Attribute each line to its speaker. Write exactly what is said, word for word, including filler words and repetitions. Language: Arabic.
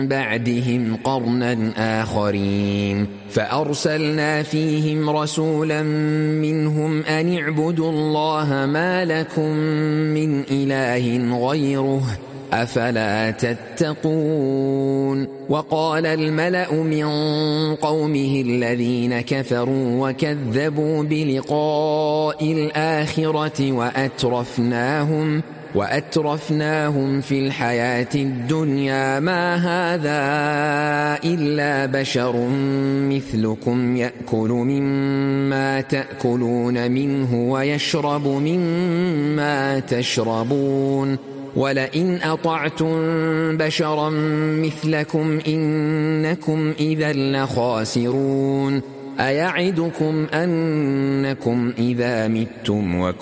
Speaker 1: بعدهم قرنا آخرين فأرسلنا فيهم رسولا منهم أن اعبدوا الله ما لكم من إله غيره أفلا تتقون. وقال الملأ من قومه الذين كفروا وكذبوا بلقاء الآخرة وأترفناهم وأترفناهم في الحياة الدنيا ما هذا إلا بشر مثلكم يأكل مما تأكلون منه ويشرب مما تشربون ولئن أطعتم بشرا مثلكم إنكم إذا لخاسرون. أيعدكم أنكم إذا متم وكنتم